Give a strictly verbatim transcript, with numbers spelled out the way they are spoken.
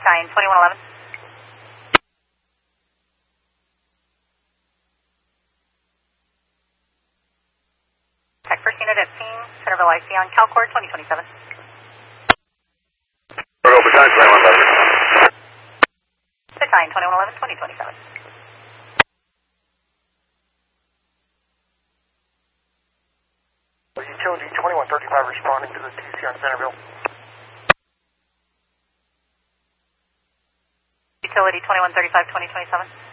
Battalion twenty-one eleven. Tech first unit at scene, Centerville I C on CalCord twenty twenty-seven. Centerville Battalion twenty-one eleven. Battalion twenty-one eleven, twenty twenty-seven. Utility twenty-one thirty-five responding to the T C on Centerville. Utility twenty-one thirty-five, twenty twenty-seven.